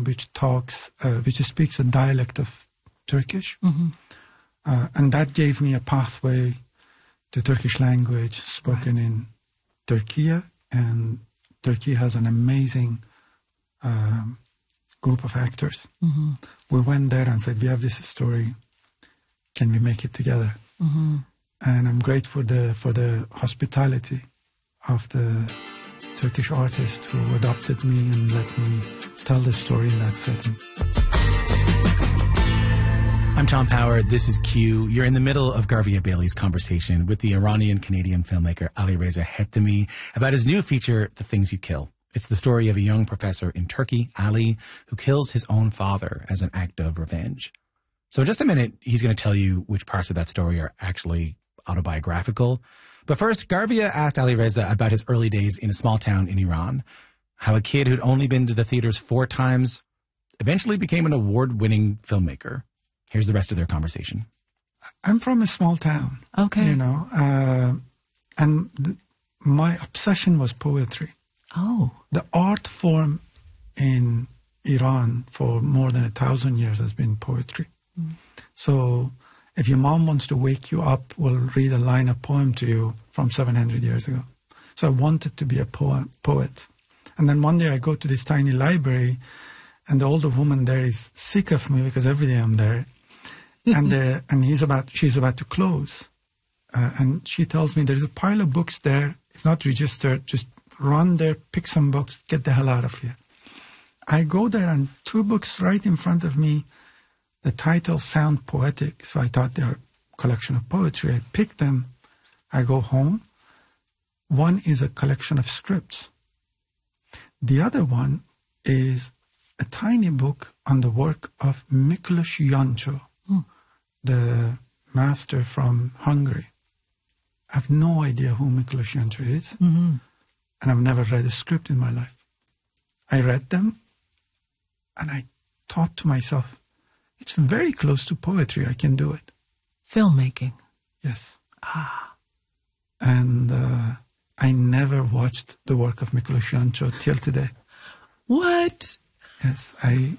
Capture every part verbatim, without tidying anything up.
which talks, uh, which speaks a dialect of Turkish. Mm-hmm. Uh, and that gave me a pathway to Turkish language spoken right. in Turkey. And Turkey has an amazing um, group of actors. Mm-hmm. We went there and said, we have this story. Can we make it together? Mm-hmm. And I'm grateful for the, for the hospitality of the Turkish artist who adopted me and let me tell the story in that setting. I'm Tom Power. This is Q. You're in the middle of Garvia Bailey's conversation with the Iranian-Canadian filmmaker Alireza Hetemi about his new feature, The Things You Kill. It's the story of a young professor in Turkey, Ali, who kills his own father as an act of revenge. So in just a minute, he's going to tell you which parts of that story are actually autobiographical. But first, Garvia asked Alireza about his early days in a small town in Iran, how a kid who'd only been to the theaters four times eventually became an award-winning filmmaker. Here's the rest of their conversation. I'm from a small town. Okay. You know, uh, and th- my obsession was poetry. Oh. The art form in Iran for more than a thousand years has been poetry. Mm. So if your mom wants to wake you up, will read a line of poem to you from seven hundred years ago. So I wanted to be a poem, poet. And then one day I go to this tiny library, and the older woman there is sick of me because every day I'm there. and uh, and he's about, she's about to close. Uh, and she tells me there's a pile of books there. It's not registered. Just run there, pick some books, get the hell out of here. I go there and two books right in front of me. The titles sound poetic, so I thought they're a collection of poetry. I pick them. I go home. One is a collection of scripts. The other one is a tiny book on the work of Miklos Jancsó, mm. the master from Hungary. I have no idea who Miklos Jancsó is, mm-hmm. and I've never read a script in my life. I read them, and I thought to myself, it's very close to poetry. I can do it. Filmmaking. Yes. Ah. And uh, I never watched the work of Miklos Jancsó till today. What? Yes, I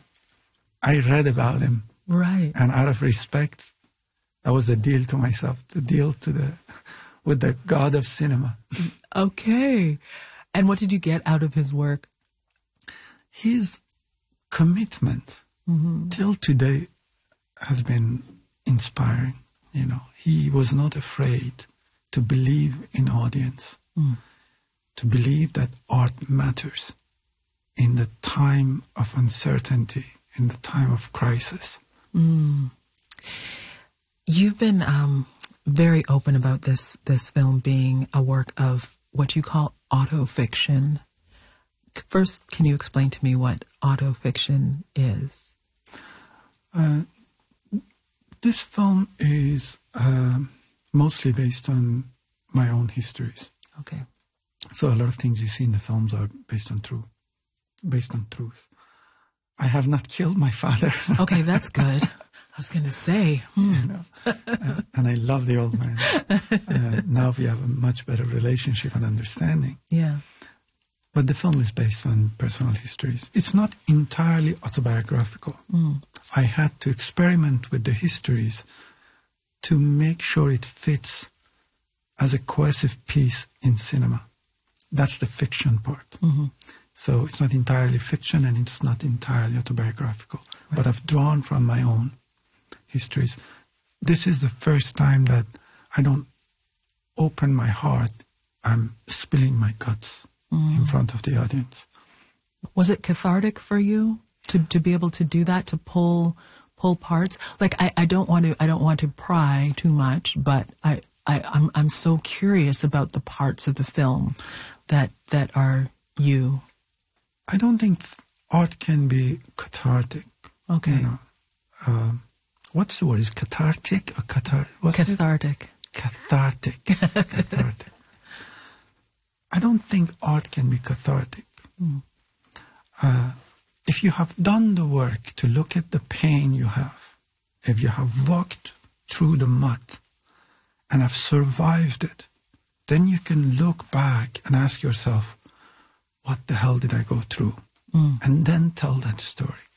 I read about him. Right. And out of respect, that was a deal to myself, the deal to the with the god of cinema. Okay. And what did you get out of his work? His commitment mm-hmm. till today has been inspiring. You know, he was not afraid to believe in audience, mm. to believe that art matters in the time of uncertainty, in the time of crisis. Mm. You've been um, very open about this this film being a work of what you call autofiction. First, can you explain to me what autofiction is? Uh, this film is uh, mostly based on my own histories. Okay. So a lot of things you see in the films are based on truth. Based on truth. I have not killed my father. Okay, that's good. I was going to say. Hmm. You know, uh, and I love the old man. Uh, now we have a much better relationship and understanding. Yeah. But the film is based on personal histories. It's not entirely autobiographical. Mm. I had to experiment with the histories to make sure it fits as a cohesive piece in cinema. That's the fiction part. Mm-hmm. So it's not entirely fiction and it's not entirely autobiographical. Right. But I've drawn from my own histories. This is the first time that I don't open my heart. I'm spilling my guts mm. in front of the audience. Was it cathartic for you to, to be able to do that, to pull pull parts? Like I, I don't want to I don't want to pry too much, but I, I I'm I'm so curious about the parts of the film that that are you. I don't think art can be cathartic. Okay. You know, um, what's the word? Is cathartic or cathar? What's cathartic? It? Cathartic. Cathartic. I don't think art can be cathartic. Mm. Uh, if you have done the work to look at the pain you have, if you have walked through the mud and have survived it, then you can look back and ask yourself, what the hell did I go through? Mm. And then tell that story.